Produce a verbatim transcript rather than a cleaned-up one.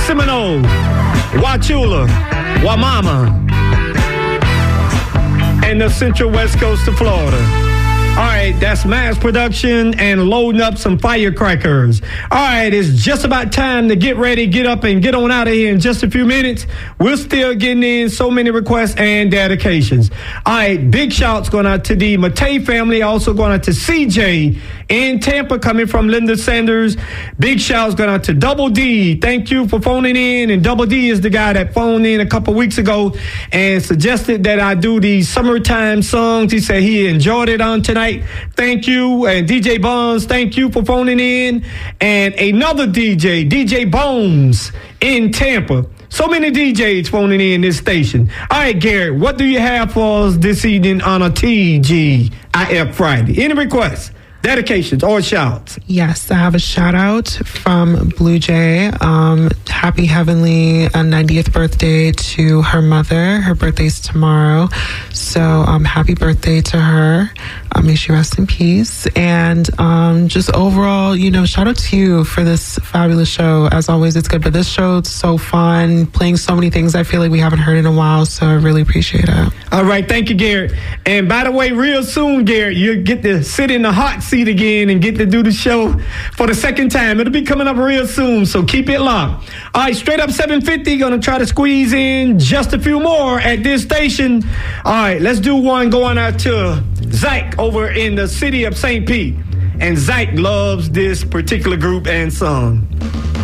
Seminole, Wauchula, Wamama, and the Central West Coast of Florida. All right, that's mass production and loading up some firecrackers. All right, it's just about time to get ready, get up, and get on out of here in just a few minutes. We're still getting in so many requests and dedications. All right, big shouts going out to the Matei family, also going out to C J in Tampa, coming from Linda Sanders. Big shouts going out to Double D. Thank you for phoning in. And Double D is the guy that phoned in a couple weeks ago and suggested that I do these summertime songs. He said he enjoyed it on tonight. Thank you. And D J Bonds, thank you for phoning in. And another D J, D J Bones in Tampa. So many D Js phoning in this station. All right, Garrett, what do you have for us this evening on a T G I F Friday? Any requests, dedications, or shouts? Yes, I have a shout out from Blue Jay. Um, happy heavenly uh, ninetieth birthday to her mother. Her birthday's tomorrow. So um, happy birthday to her. Uh, may she rest in peace. And um, just overall, you know, shout out to you for this fabulous show. As always, it's good. But this show's so fun, playing so many things I feel like we haven't heard in a while. So I really appreciate it. All right. Thank you, Garrett. And by the way, real soon, Garrett, you get to sit in the hot seat again and get to do the show for the second time. It'll be coming up real soon. So keep it locked. All right. Straight up seven fifty. Going to try to squeeze in just a few more at this station. All right. Let's do one going out to Zach over in the city of Saint Pete. And Zach loves this particular group and song.